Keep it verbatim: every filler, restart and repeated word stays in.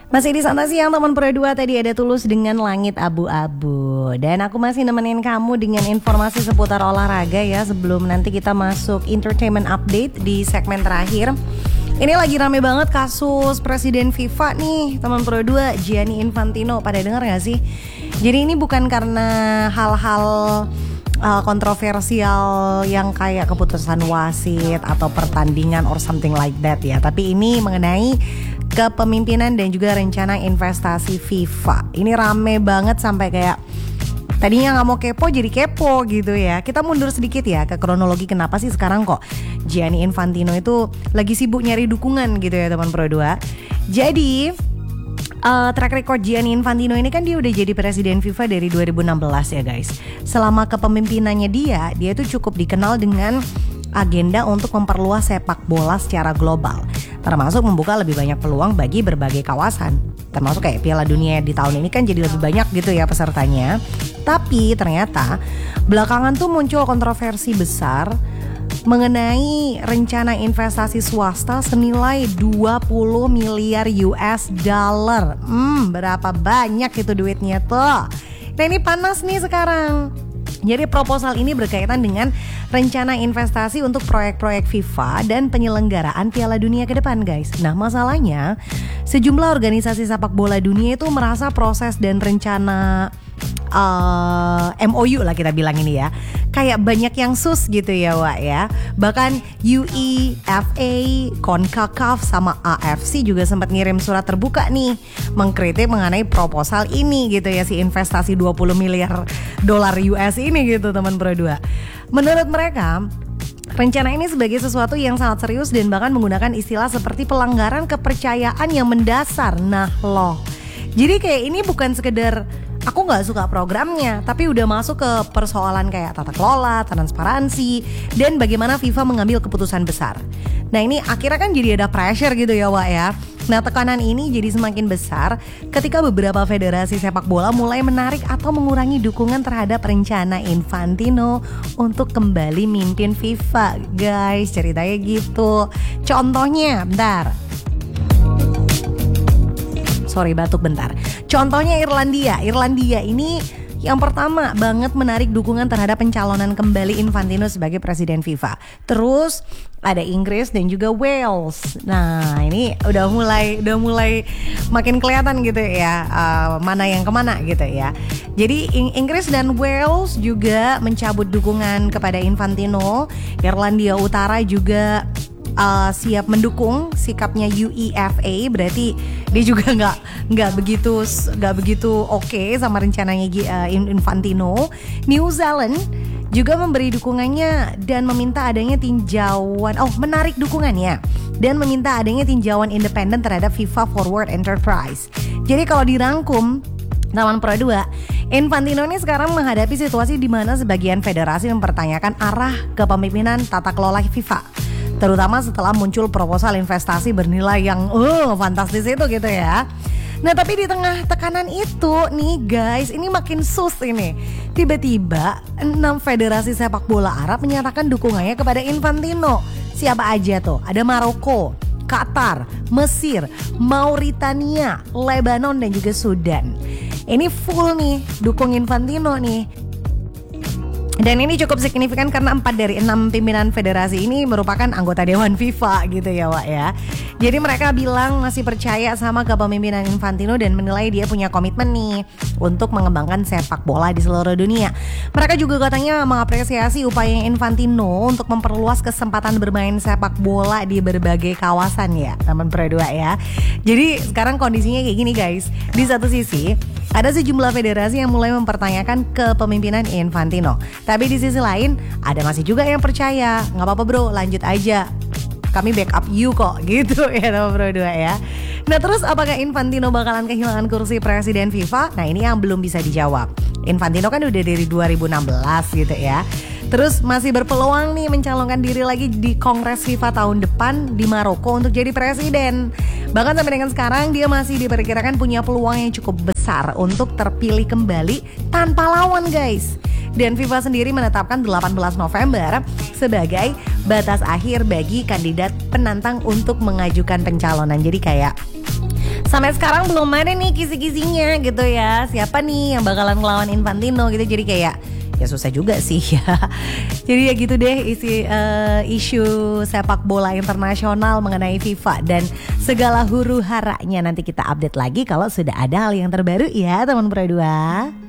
Masih di Santai Siang teman Pro dua, tadi ada Tulus dengan Langit Abu-Abu. Dan aku masih nemenin kamu dengan informasi seputar olahraga ya, sebelum nanti kita masuk entertainment update di segmen terakhir. Ini lagi rame banget kasus Presiden FIFA nih teman Pro dua, Gianni Infantino. Pada dengar gak sih? Jadi ini bukan karena hal-hal uh, kontroversial yang kayak keputusan wasit atau pertandingan or something like that ya, tapi ini mengenai kepemimpinan dan juga rencana investasi FIFA. Ini rame banget sampai kayak tadinya nggak mau kepo jadi kepo gitu ya. Kita mundur sedikit ya ke kronologi kenapa sih sekarang kok Gianni Infantino itu lagi sibuk nyari dukungan gitu ya teman Pro dua. Jadi uh, track record Gianni Infantino ini kan dia udah jadi presiden FIFA dari dua ribu enam belas ya guys. Selama kepemimpinannya dia, dia itu cukup dikenal dengan agenda untuk memperluas sepak bola secara global, termasuk membuka lebih banyak peluang bagi berbagai kawasan, termasuk kayak Piala Dunia di tahun ini kan jadi lebih banyak gitu ya pesertanya. Tapi ternyata belakangan tuh muncul kontroversi besar mengenai rencana investasi swasta senilai dua puluh miliar U S dollar. Hmm, berapa banyak itu duitnya tuh. Nah ini panas nih sekarang. Jadi proposal ini berkaitan dengan rencana investasi untuk proyek-proyek FIFA dan penyelenggaraan Piala Dunia ke depan guys. Nah masalahnya sejumlah organisasi sepak bola dunia itu merasa proses dan rencana uh, M O U lah kita bilang ini ya, kayak banyak yang sus gitu ya Wak ya. Bahkan U E F A, CONCACAF sama A F C juga sempat ngirim surat terbuka nih mengkritik mengenai proposal ini gitu ya, si investasi dua puluh miliar dolar U S ini gitu teman Pro dua. Menurut mereka rencana ini sebagai sesuatu yang sangat serius dan bahkan menggunakan istilah seperti pelanggaran kepercayaan yang mendasar. Nah loh, jadi kayak ini bukan sekedar aku gak suka programnya, tapi udah masuk ke persoalan kayak tata kelola, transparansi, dan bagaimana FIFA mengambil keputusan besar. Nah ini akhirnya kan jadi ada pressure gitu ya Wak ya. Nah tekanan ini jadi semakin besar ketika beberapa federasi sepak bola mulai menarik atau mengurangi dukungan terhadap rencana Infantino untuk kembali mimpin FIFA. Guys, ceritanya gitu. Contohnya, bentar. Sorry batuk bentar. Contohnya Irlandia. Irlandia ini yang pertama banget menarik dukungan terhadap pencalonan kembali Infantino sebagai presiden FIFA. Terus ada Inggris dan juga Wales. Nah ini udah mulai udah mulai makin kelihatan gitu ya, uh, mana yang kemana gitu ya. Jadi Inggris dan Wales juga mencabut dukungan kepada Infantino. Irlandia Utara juga Uh, siap mendukung sikapnya U E F A, berarti dia juga nggak nggak begitu nggak begitu oke okay sama rencananya uh, Infantino. New Zealand juga memberi dukungannya dan meminta adanya tinjauan, oh menarik dukungannya dan meminta adanya tinjauan independen terhadap FIFA Forward Enterprise. Jadi kalau dirangkum teman Pro dua, Infantino ini sekarang menghadapi situasi di mana sebagian federasi mempertanyakan arah kepemimpinan tata kelola FIFA, terutama setelah muncul proposal investasi bernilai yang uh, fantastis itu gitu ya. Nah tapi di tengah tekanan itu nih guys, ini makin sus ini. Tiba-tiba enam federasi sepak bola Arab menyatakan dukungannya kepada Infantino. Siapa aja tuh? Ada Maroko, Qatar, Mesir, Mauritania, Lebanon dan juga Sudan. Ini full nih dukung Infantino nih. Dan ini cukup signifikan karena empat dari enam pimpinan federasi ini merupakan anggota Dewan FIFA gitu ya Wak ya. Jadi mereka bilang masih percaya sama kepemimpinan Infantino dan menilai dia punya komitmen nih untuk mengembangkan sepak bola di seluruh dunia. Mereka juga katanya mengapresiasi upaya Infantino untuk memperluas kesempatan bermain sepak bola di berbagai kawasan ya teman Pro dua ya. Jadi sekarang kondisinya kayak gini guys. Di satu sisi ada sejumlah federasi yang mulai mempertanyakan kepemimpinan Infantino. Tapi di sisi lain ada masih juga yang percaya, nggak apa-apa bro, lanjut aja, kami backup you kok gitu ya teman Pro dua ya. Nah terus apakah Infantino bakalan kehilangan kursi presiden FIFA? Nah ini yang belum bisa dijawab. Infantino kan udah dari dua ribu enam belas gitu ya. Terus masih berpeluang nih mencalonkan diri lagi di Kongres FIFA tahun depan di Maroko untuk jadi presiden. Bahkan sampai dengan sekarang dia masih diperkirakan punya peluang yang cukup besar untuk terpilih kembali tanpa lawan guys. Dan FIFA sendiri menetapkan delapan belas November sebagai batas akhir bagi kandidat penantang untuk mengajukan pencalonan. Jadi kayak sampai sekarang belum ada nih kisi-kisinya gitu ya. Siapa nih yang bakalan ngelawan Infantino gitu. Jadi kayak ya susah juga sih ya. Jadi ya gitu deh isi uh, isu sepak bola internasional mengenai FIFA dan segala huru haranya. Nanti kita update lagi kalau sudah ada hal yang terbaru ya teman Pro dua.